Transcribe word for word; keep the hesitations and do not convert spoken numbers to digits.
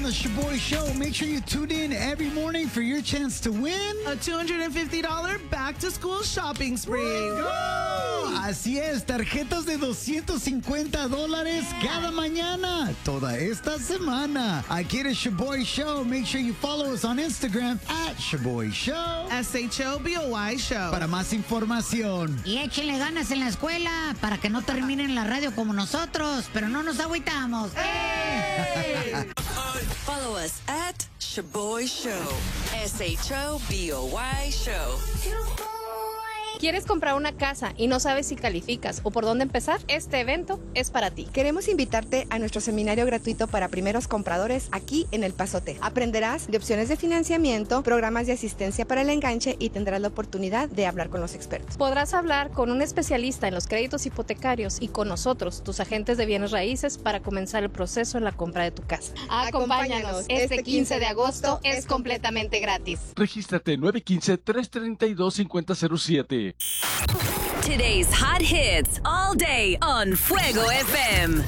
the Shaboy Show. Make sure you tune in every morning for your chance to win a two hundred fifty dollars back-to-school shopping spree. Go! Así es, tarjetas de doscientos cincuenta dólares cada mañana, toda esta semana. Aquí en Shaboy Show. Make sure you follow us on Instagram at Shaboy Show. S H O B O Y Show. Para más información. Y échenle ganas en la escuela para que no terminen la radio como nosotros, pero no nos agüitamos. Hey! Follow us at Shaboy Show. S H O B O Y Show. ¿Quieres comprar una casa y no sabes si calificas o por dónde empezar? Este evento es para ti. Queremos invitarte a nuestro seminario gratuito para primeros compradores aquí en El Pasote. Aprenderás de opciones de financiamiento, programas de asistencia para el enganche y tendrás la oportunidad de hablar con los expertos. Podrás hablar con un especialista en los créditos hipotecarios y con nosotros, tus agentes de bienes raíces, para comenzar el proceso en la compra de tu casa. Acompáñanos. Este quince de agosto es completamente gratis. Regístrate nueve uno cinco, tres tres dos, cinco cero cero siete. Today's hot hits all day on Fuego F M.